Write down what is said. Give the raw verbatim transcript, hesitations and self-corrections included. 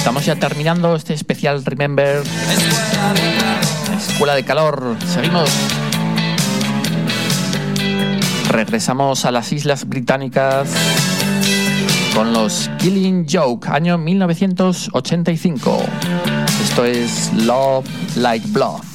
Estamos ya terminando este especial Remember. Escuela de Calor. Seguimos. Regresamos a las Islas Británicas con los Killing Joke, año mil novecientos ochenta y cinco. Esto es Love Like Blood.